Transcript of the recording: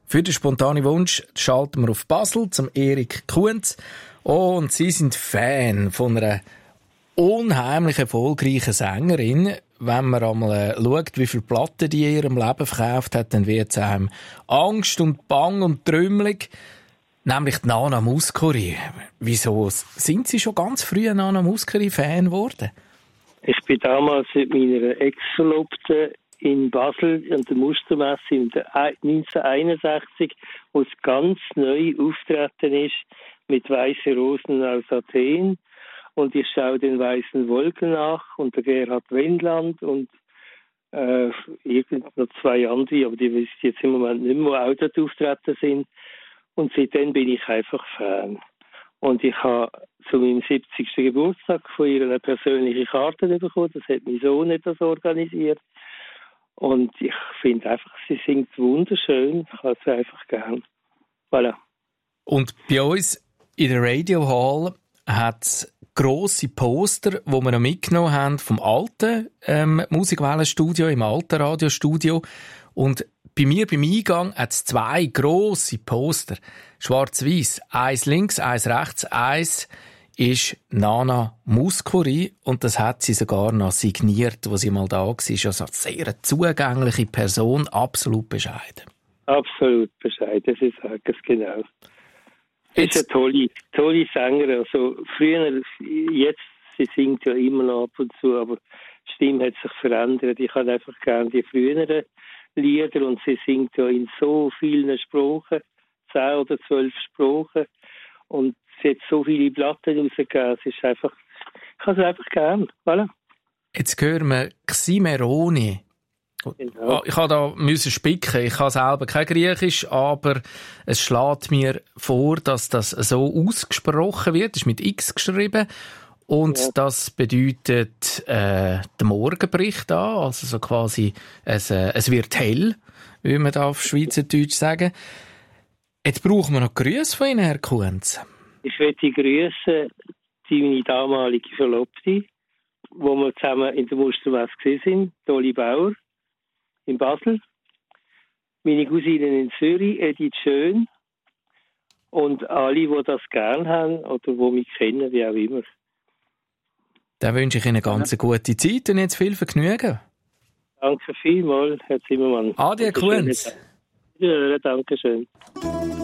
Für den spontanen Wunsch schalten wir auf Basel zum Erik Kunz. Und Sie sind Fan von einer unheimlich erfolgreichen Sängerin. Wenn man einmal schaut, wie viele Platten die in ihrem Leben verkauft hat, dann wird es einem Angst und Bang und trümmelig. Nämlich die Nana Mouskouri. Wieso sind Sie schon ganz früh ein Nana Mouskouri-Fan geworden? Ich bin damals mit meiner Ex-Verlobten in Basel an der Mustermesse 1961, wo es ganz neu auftreten ist mit Weiße Rosen aus Athen. Und ich schaue den Weißen Wolken nach und der Gerhard Wendland und noch zwei andere, aber die wissen jetzt im Moment nicht mehr, die auch dort auftreten sind. Und seitdem bin ich einfach Fan. Und ich habe zu meinem 70. Geburtstag von ihr eine persönliche Karte bekommen. Das hat mein Sohn etwas organisiert. Und ich finde einfach, sie singt wunderschön. Ich habe sie einfach gern. Voilà. Und bei uns in der Radio Hall hat es grosse Poster, die wir noch mitgenommen haben vom alten Musikwellenstudio, im alten Radiostudio. Und bei mir beim Eingang hat es zwei grosse Poster. Schwarz-Weiß. Eins links, eins rechts. Eins ist Nana Mouskouri. Und das hat sie sogar noch signiert, als sie mal da war. Also eine sehr zugängliche Person, absolut bescheiden. Absolut bescheiden, Sie sagen es genau. Sie ist eine tolle Sängerin. Also früher, jetzt, sie singt ja immer noch ab und zu, aber die Stimme hat sich verändert. Ich habe einfach gerne die früheren Lieder und sie singt ja in so vielen Sprachen, 10 oder 12 Sprachen, und sie hat so viele Platten rausgegeben. Es ist einfach, ich habe sie einfach gern. Voilà. Jetzt hören wir Ximeroni. Genau. Ich habe da spicken. Ich habe selber kein Griechisch, aber es schlägt mir vor, dass das so ausgesprochen wird. Es ist mit X geschrieben. Und ja, das bedeutet der Morgenbricht an, also so quasi es wird hell, wie man da auf Schweizerdeutsch sagen. Jetzt brauchen wir noch Grüße von Ihnen, Herr Kunz. Ich möchte grüßen meine damalige Verlobte, wo wir zusammen in der Mustermesse gesehen sind, Dolly Bauer in Basel, meine Cousinen in Zürich, Edith Schön, und alle, die das gern haben oder die mich kennen, wie auch immer. Dann wünsche ich Ihnen eine ganz gute Zeit und jetzt viel Vergnügen. Danke vielmals, Herr Zimmermann. Adi, Herr Kunz. Ja, danke schön.